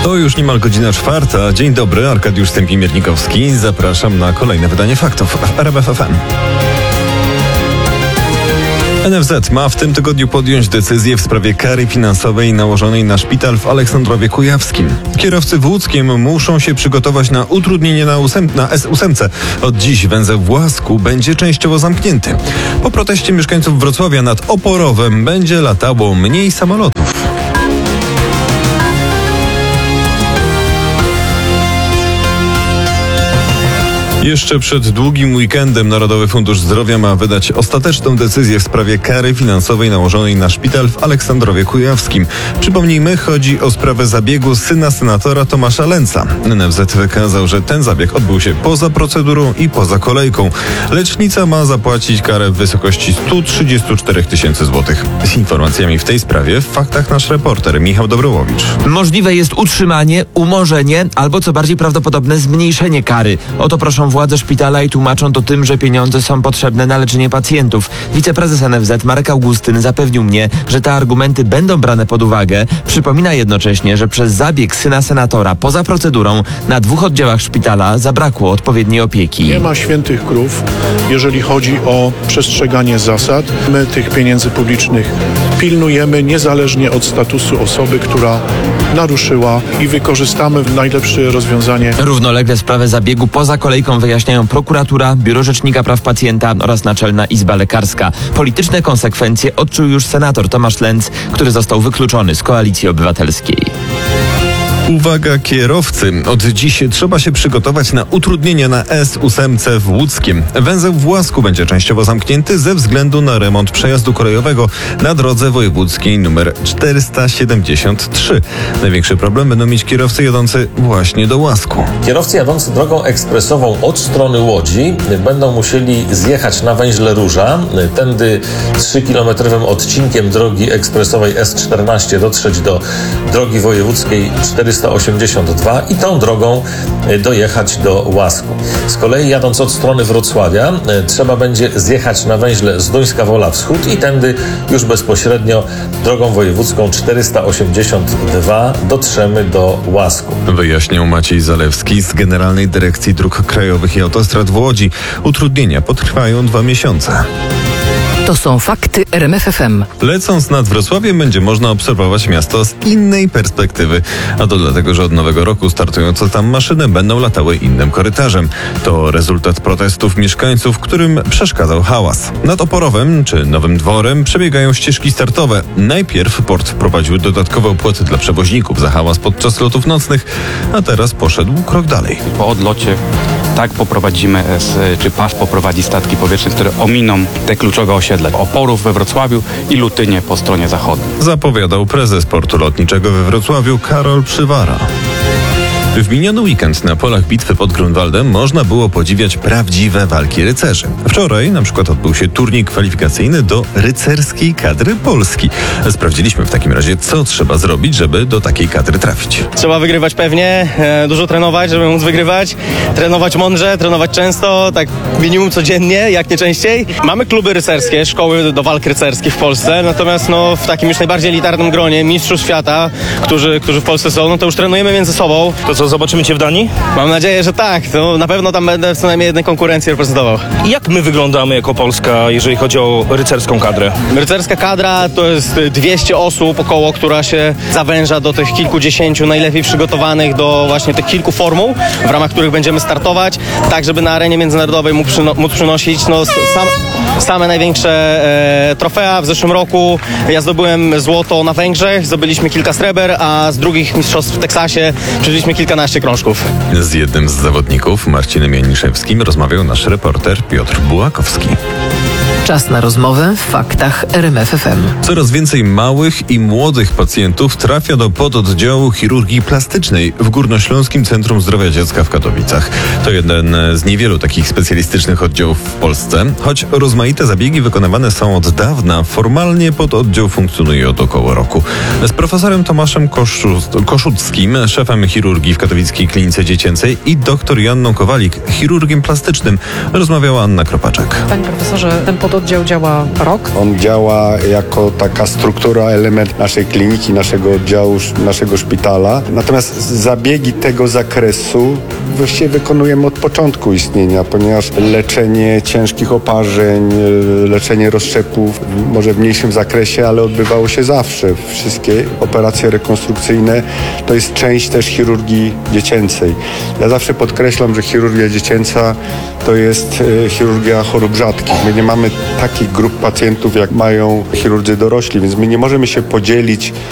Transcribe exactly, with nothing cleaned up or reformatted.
To już niemal godzina czwarta. Dzień dobry, Arkadiusz Stępień-Miernikowski. Zapraszam na kolejne wydanie faktów w R M F F M. N F Z ma w tym tygodniu podjąć decyzję w sprawie kary finansowej nałożonej na szpital w Aleksandrowie Kujawskim. Kierowcy w Łódzkiem muszą się przygotować na utrudnienie na, ósem, na S osiem. Od dziś węzeł w Łasku będzie częściowo zamknięty. Po proteście mieszkańców Wrocławia nad Oporowem będzie latało mniej samolotów. Jeszcze przed długim weekendem Narodowy Fundusz Zdrowia ma wydać ostateczną decyzję w sprawie kary finansowej nałożonej na szpital w Aleksandrowie Kujawskim. Przypomnijmy, chodzi o sprawę zabiegu syna senatora Tomasza Lęca. N F Z wykazał, że ten zabieg odbył się poza procedurą i poza kolejką. Lecznica ma zapłacić karę w wysokości sto trzydzieści cztery tysiące złotych. Z informacjami w tej sprawie w faktach nasz reporter Michał Dobrołowicz. Możliwe jest utrzymanie, umorzenie albo co bardziej prawdopodobne zmniejszenie kary. O to proszą władze szpitala i tłumaczą to tym, że pieniądze są potrzebne na leczenie pacjentów. Wiceprezes N F Z Marek Augustyn zapewnił mnie, że te argumenty będą brane pod uwagę. Przypomina jednocześnie, że przez zabieg syna senatora poza procedurą na dwóch oddziałach szpitala zabrakło odpowiedniej opieki. Nie ma świętych krów, jeżeli chodzi o przestrzeganie zasad. My tych pieniędzy publicznych pilnujemy niezależnie od statusu osoby, która naruszyła, i wykorzystamy najlepsze rozwiązanie. Równolegle sprawę zabiegu poza kolejką wyjaśniają prokuratura, Biuro Rzecznika Praw Pacjenta oraz Naczelna Izba Lekarska. Polityczne konsekwencje odczuł już senator Tomasz Lęc, który został wykluczony z Koalicji Obywatelskiej. Uwaga kierowcy, od dziś trzeba się przygotować na utrudnienia na S osiem w Łódzkiem. Węzeł w Łasku będzie częściowo zamknięty ze względu na remont przejazdu kolejowego na drodze wojewódzkiej nr czterysta siedemdziesiąt trzy. Największy problem będą mieć kierowcy jadący właśnie do Łasku. Kierowcy jadący drogą ekspresową od strony Łodzi będą musieli zjechać na węźle Róża, tędy trzykilometrowym odcinkiem drogi ekspresowej S czternaście dotrzeć do drogi wojewódzkiej czterysta osiemdziesiąt dwa i tą drogą dojechać do Łasku. Z kolei jadąc od strony Wrocławia trzeba będzie zjechać na węźle Zduńska Wola Wschód i tędy już bezpośrednio drogą wojewódzką czterysta osiemdziesiąt dwa dotrzemy do Łasku. Wyjaśniał Maciej Zalewski z Generalnej Dyrekcji Dróg Krajowych i Autostrad w Łodzi. Utrudnienia potrwają dwa miesiące. To są fakty R M F F M. Lecąc nad Wrocławiem będzie można obserwować miasto z innej perspektywy. A to dlatego, że od nowego roku startujące tam maszyny będą latały innym korytarzem. To rezultat protestów mieszkańców, którym przeszkadzał hałas. Nad Oporowem czy Nowym Dworem przebiegają ścieżki startowe. Najpierw port wprowadził dodatkowe opłaty dla przewoźników za hałas podczas lotów nocnych, a teraz poszedł krok dalej. Po odlocie tak poprowadzimy, czy P A S poprowadzi statki powietrzne, które ominą te kluczowe osiedle Oporów we Wrocławiu i Lutynie po stronie zachodniej. Zapowiadał prezes portu lotniczego we Wrocławiu Karol Przywara. W miniony weekend na polach bitwy pod Grunwaldem można było podziwiać prawdziwe walki rycerzy. Wczoraj na przykład odbył się turniej kwalifikacyjny do rycerskiej kadry Polski. Sprawdziliśmy w takim razie, co trzeba zrobić, żeby do takiej kadry trafić. Trzeba wygrywać pewnie, e, dużo trenować, żeby móc wygrywać, trenować mądrze, trenować często, tak minimum codziennie, jak nie częściej. Mamy kluby rycerskie, szkoły do walk rycerskich w Polsce, natomiast no, w takim już najbardziej elitarnym gronie mistrzów świata, którzy, którzy w Polsce są, no to już trenujemy między sobą. To co, zobaczymy Cię w Danii? Mam nadzieję, że tak. To na pewno tam będę w co najmniej jednej konkurencji reprezentował. I jak my wyglądamy jako Polska, jeżeli chodzi o rycerską kadrę? Rycerska kadra to jest dwieście osób około, która się zawęża do tych kilkudziesięciu najlepiej przygotowanych do właśnie tych kilku formuł, w ramach których będziemy startować, tak żeby na arenie międzynarodowej mógł, przyno- móc przynosić no, sam, same największe e, trofea. W zeszłym roku ja zdobyłem złoto na Węgrzech, zdobyliśmy kilka sreber, a z drugich mistrzostw w Teksasie przeżyliśmy kilkanaście krążków. Z jednym z zawodników, Marcinem Janiszewskim, rozmawiał nasz reporter Piotr Bułakowski. Czas na rozmowę w faktach R M F F M. Coraz więcej małych i młodych pacjentów trafia do pododdziału chirurgii plastycznej w Górnośląskim Centrum Zdrowia Dziecka w Katowicach. To jeden z niewielu takich specjalistycznych oddziałów w Polsce. Choć rozmaite zabiegi wykonywane są od dawna, formalnie pododdział funkcjonuje od około roku. Z profesorem Tomaszem Koszu- Koszuckim, szefem chirurgii w Katowickiej Klinice Dziecięcej, i doktor Joanną Kowalik, chirurgiem plastycznym, rozmawiała Anna Kropaczek. Panie profesorze, ten pododdział oddział działa rok. On działa jako taka struktura, element naszej kliniki, naszego oddziału, naszego szpitala. Natomiast zabiegi tego zakresu właściwie wykonujemy od początku istnienia, ponieważ leczenie ciężkich oparzeń, leczenie rozszczepów, może w mniejszym zakresie, ale odbywało się zawsze. Wszystkie operacje rekonstrukcyjne to jest część też chirurgii dziecięcej. Ja zawsze podkreślam, że chirurgia dziecięca to jest chirurgia chorób rzadkich. My nie mamy takich grup pacjentów, jak mają chirurdzy dorośli, więc my nie możemy się podzielić